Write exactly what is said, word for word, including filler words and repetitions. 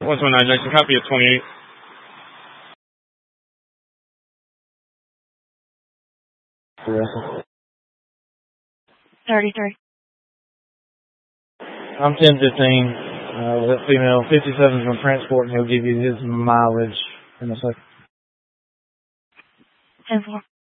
one twenty-nine Jackson, copy at twenty-eight. thirty-three. I'm ten fifteen. Uh, that female, fifty-seven is going to transport, and he'll give you his mileage in a second. ten four.